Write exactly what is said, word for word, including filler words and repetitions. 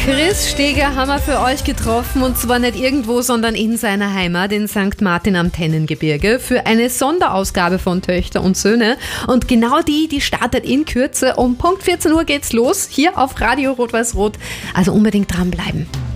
Chris Steger haben wir für euch getroffen und zwar nicht irgendwo, sondern in seiner Heimat in Sankt Martin am Tennengebirge für eine Sonderausgabe von Töchter und Söhne. Und genau die, die startet in Kürze. Um Punkt vierzehn Uhr geht's los, hier auf Radio Rot-Weiß-Rot. Also unbedingt dranbleiben.